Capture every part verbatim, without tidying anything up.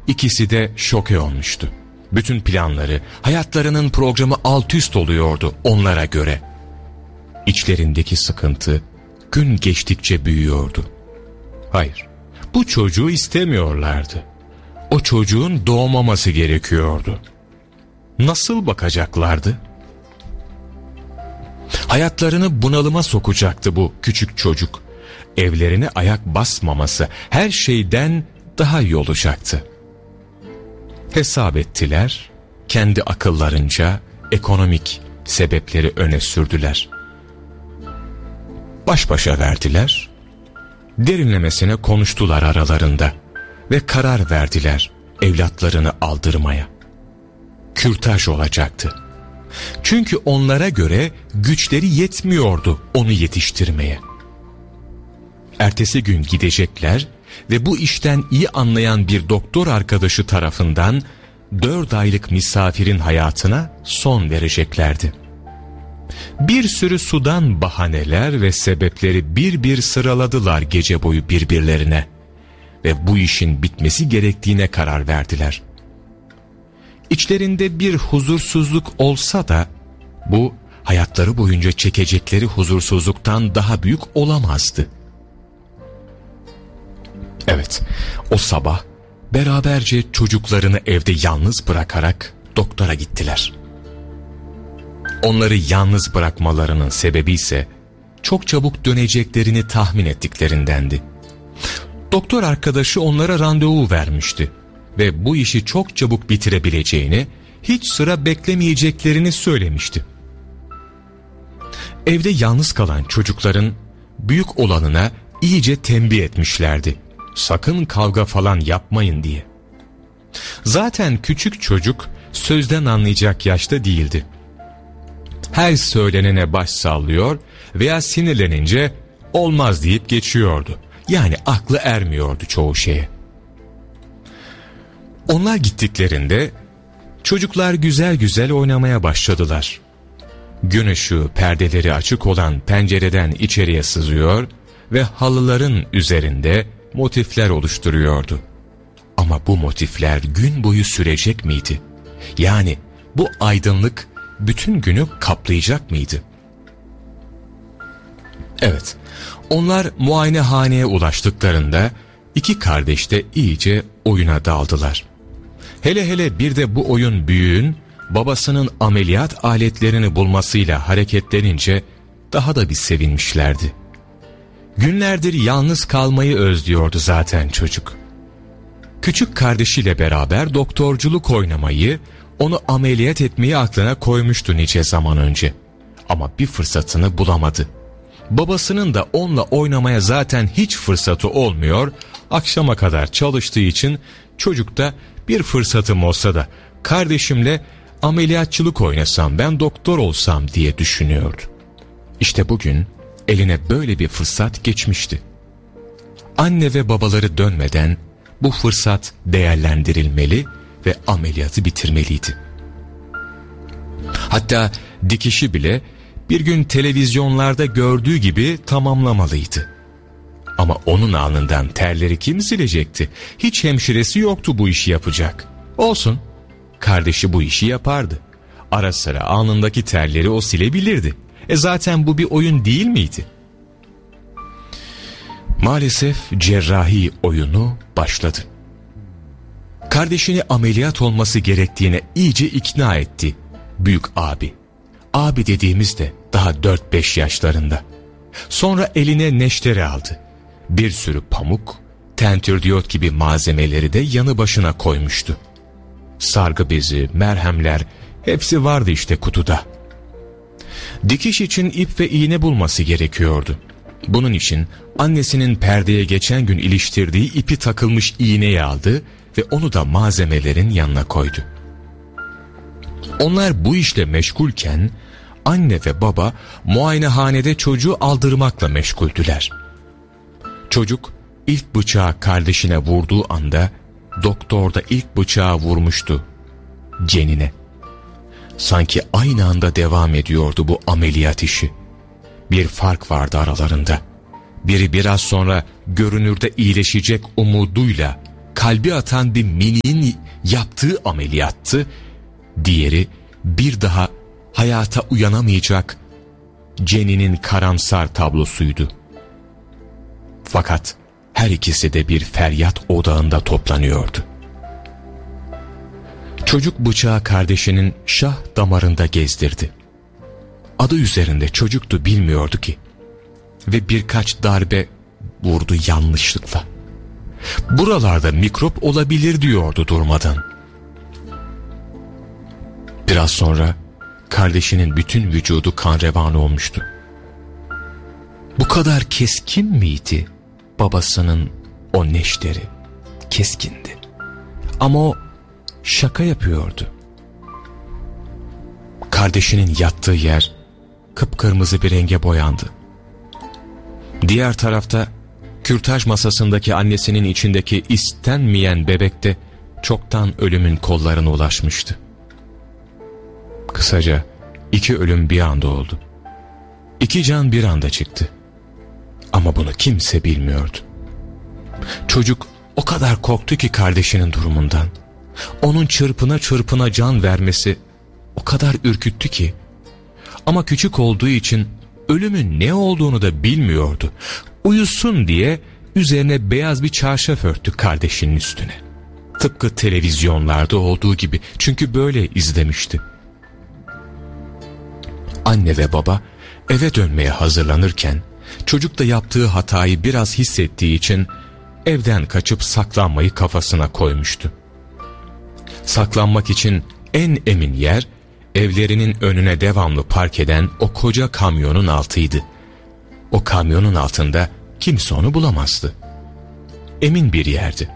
İkisi de şoke olmuştu. Bütün planları, hayatlarının programı alt üst oluyordu onlara göre. İçlerindeki sıkıntı gün geçtikçe büyüyordu. Hayır, bu çocuğu istemiyorlardı. O çocuğun doğmaması gerekiyordu. Nasıl bakacaklardı? Hayatlarını bunalıma sokacaktı bu küçük çocuk. Evlerine ayak basmaması her şeyden daha iyi olacaktı. Hesap ettiler, kendi akıllarınca ekonomik sebepleri öne sürdüler. Baş başa verdiler, derinlemesine konuştular aralarında ve karar verdiler evlatlarını aldırmaya. Kürtaj olacaktı. Çünkü onlara göre güçleri yetmiyordu onu yetiştirmeye. Ertesi gün gidecekler ve bu işten iyi anlayan bir doktor arkadaşı tarafından dört aylık misafirin hayatına son vereceklerdi. Bir sürü sudan bahaneler ve sebepleri bir bir sıraladılar gece boyu birbirlerine ve bu işin bitmesi gerektiğine karar verdiler. İçlerinde bir huzursuzluk olsa da bu hayatları boyunca çekecekleri huzursuzluktan daha büyük olamazdı. Evet, o sabah beraberce çocuklarını evde yalnız bırakarak doktora gittiler. Onları yalnız bırakmalarının sebebi ise çok çabuk döneceklerini tahmin ettiklerindendi. Doktor arkadaşı onlara randevu vermişti ve bu işi çok çabuk bitirebileceğini, hiç sıra beklemeyeceklerini söylemişti. Evde yalnız kalan çocukların büyük olanına iyice tembih etmişlerdi. Sakın kavga falan yapmayın diye. Zaten küçük çocuk sözden anlayacak yaşta değildi. Her söylenene baş sallıyor veya sinirlenince olmaz deyip geçiyordu. Yani aklı ermiyordu çoğu şeye. Onlar gittiklerinde çocuklar güzel güzel oynamaya başladılar. Gün ışığı perdeleri açık olan pencereden içeriye sızıyor ve halıların üzerinde motifler oluşturuyordu. Ama bu motifler gün boyu sürecek miydi? Yani bu aydınlık bütün günü kaplayacak mıydı? Evet, onlar muayenehaneye ulaştıklarında iki kardeş de iyice oyuna daldılar. Hele hele bir de bu oyun büyüğün babasının ameliyat aletlerini bulmasıyla hareketlenince daha da bir sevinmişlerdi. Günlerdir yalnız kalmayı özlüyordu zaten çocuk. Küçük kardeşiyle beraber doktorculuk oynamayı, onu ameliyat etmeyi aklına koymuştu nice zaman önce. Ama bir fırsatını bulamadı. Babasının da onunla oynamaya zaten hiç fırsatı olmuyor, akşama kadar çalıştığı için çocuk da bir fırsatım olsa da kardeşimle ameliyatçılık oynasam, ben doktor olsam diye düşünüyordu. İşte bugün eline böyle bir fırsat geçmişti. Anne ve babaları dönmeden bu fırsat değerlendirilmeli ve ameliyatı bitirmeliydi. Hatta dikişi bile bir gün televizyonlarda gördüğü gibi tamamlamalıydı. Ama onun alnından terleri kim silecekti? Hiç hemşiresi yoktu bu işi yapacak. Olsun, kardeşi bu işi yapardı. Ara sıra alnındaki terleri o silebilirdi. E zaten bu bir oyun değil miydi? Maalesef cerrahi oyunu başladı. Kardeşini ameliyat olması gerektiğine iyice ikna etti büyük abi. Abi dediğimizde daha dört beş yaşlarında. Sonra eline neşteri aldı. Bir sürü pamuk, tentürdiyot gibi malzemeleri de yanı başına koymuştu. Sargı bezi, merhemler hepsi vardı işte kutuda. Dikiş için ip ve iğne bulması gerekiyordu. Bunun için annesinin perdeye geçen gün iliştirdiği ipi takılmış iğneyi aldı ve onu da malzemelerin yanına koydu. Onlar bu işle meşgulken anne ve baba muayenehanede çocuğu aldırmakla meşguldüler. Çocuk ilk bıçağı kardeşine vurduğu anda doktor da ilk bıçağı vurmuştu cenine. Sanki aynı anda devam ediyordu bu ameliyat işi. Bir fark vardı aralarında. Biri biraz sonra görünürde iyileşecek umuduyla kalbi atan bir miniğin yaptığı ameliyattı. Diğeri bir daha hayata uyanamayacak Jenny'nin karamsar tablosuydu. Fakat her ikisi de bir feryat odağında toplanıyordu. Çocuk bıçağı kardeşinin şah damarında gezdirdi. Adı üzerinde çocuktu, bilmiyordu ki. Ve birkaç darbe vurdu yanlışlıkla. Buralarda mikrop olabilir diyordu durmadan. Biraz sonra kardeşinin bütün vücudu kan revan olmuştu. Bu kadar keskin miydi babasının o neşteri? Keskindi. Ama o şaka yapıyordu. Kardeşinin yattığı yer kıpkırmızı bir renge boyandı. Diğer tarafta kürtaj masasındaki annesinin içindeki istenmeyen bebek de çoktan ölümün kollarına ulaşmıştı. Kısaca iki ölüm bir anda oldu. İki can bir anda çıktı. Ama bunu kimse bilmiyordu. Çocuk o kadar korktu ki kardeşinin durumundan. Onun çırpına çırpına can vermesi o kadar ürküttü ki. Ama küçük olduğu için ölümün ne olduğunu da bilmiyordu. Uyusun diye üzerine beyaz bir çarşaf örttü kardeşinin üstüne. Tıpkı televizyonlarda olduğu gibi, çünkü böyle izlemişti. Anne ve baba eve dönmeye hazırlanırken çocuk da yaptığı hatayı biraz hissettiği için evden kaçıp saklanmayı kafasına koymuştu. Saklanmak için en emin yer evlerinin önüne devamlı park eden o koca kamyonun altıydı. O kamyonun altında kimse onu bulamazdı. Emin bir yerdi.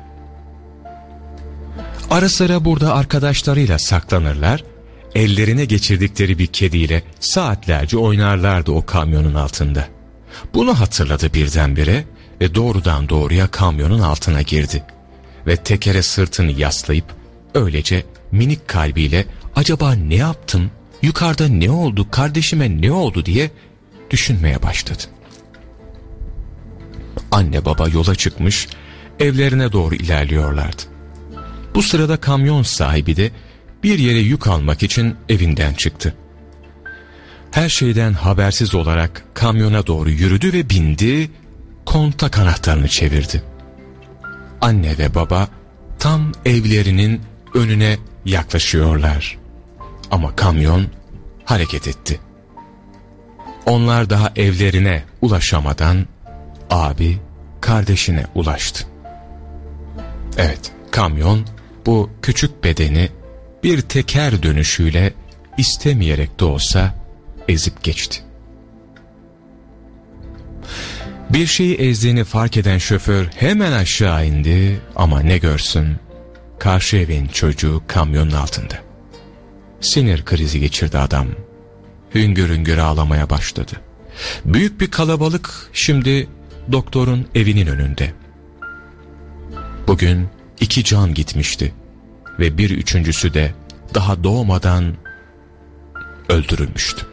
Ara sıra burada arkadaşlarıyla saklanırlar, ellerine geçirdikleri bir kediyle saatlerce oynarlardı o kamyonun altında. Bunu hatırladı birdenbire ve doğrudan doğruya kamyonun altına girdi. Ve tekere sırtını yaslayıp öylece minik kalbiyle acaba ne yaptım, yukarıda ne oldu, kardeşime ne oldu diye düşünmeye başladı. Anne baba yola çıkmış, evlerine doğru ilerliyorlardı. Bu sırada kamyon sahibi de bir yere yük almak için evinden çıktı. Her şeyden habersiz olarak kamyona doğru yürüdü ve bindi, kontak anahtarını çevirdi. Anne ve baba tam evlerinin önüne yaklaşıyorlar. Ama kamyon hareket etti. Onlar daha evlerine ulaşamadan abi kardeşine ulaştı. Evet, kamyon bu küçük bedeni bir teker dönüşüyle istemeyerek de olsa ezip geçti. Bir şeyi ezdiğini fark eden şoför hemen aşağı indi ama ne görsün, karşı evin çocuğu kamyonun altında. Sinir krizi geçirdi adam. Hüngür hüngür ağlamaya başladı. Büyük bir kalabalık şimdi doktorun evinin önünde. Bugün iki can gitmişti ve bir üçüncüsü de daha doğmadan öldürülmüştü.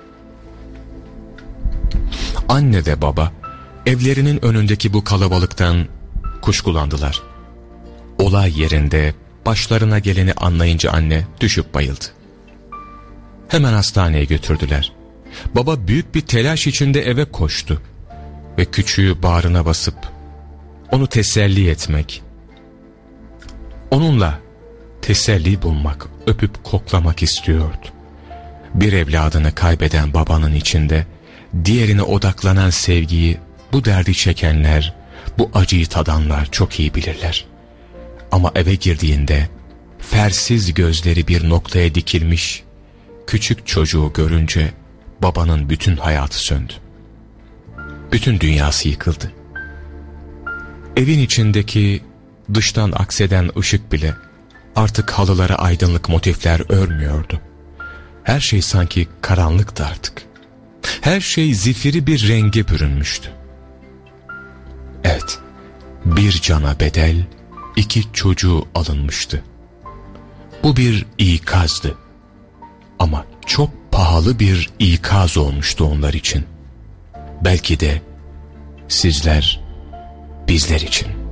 Anne ve baba evlerinin önündeki bu kalabalıktan kuşkulandılar. Olay yerinde başlarına geleni anlayınca anne düşüp bayıldı. Hemen hastaneye götürdüler. Baba büyük bir telaş içinde eve koştu ve küçüğü bağrına basıp onu teselli etmek, onunla teselli bulmak, öpüp koklamak istiyordu. Bir evladını kaybeden babanın içinde diğerine odaklanan sevgiyi bu derdi çekenler, bu acıyı tadanlar çok iyi bilirler. Ama eve girdiğinde fersiz gözleri bir noktaya dikilmiş küçük çocuğu görünce babanın bütün hayatı söndü. Bütün dünyası yıkıldı. Evin içindeki dıştan akseden ışık bile artık halılara aydınlık motifler örmüyordu. Her şey sanki karanlıktı artık. Her şey zifiri bir renge bürünmüştü. Evet, bir cana bedel iki çocuğu alınmıştı. Bu bir ikazdı. Ama çok pahalı bir ikaz olmuştu onlar için. Belki de sizler, bizler için.